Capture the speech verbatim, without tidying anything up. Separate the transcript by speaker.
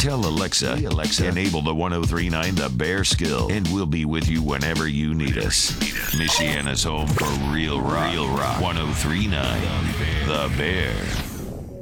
Speaker 1: Tell Alexa, hey Alexa, enable the one oh three point nine The Bear skill, and we'll be with you whenever you need us. Michiana's home for real rock. Real rock. one oh three point nine The Bear.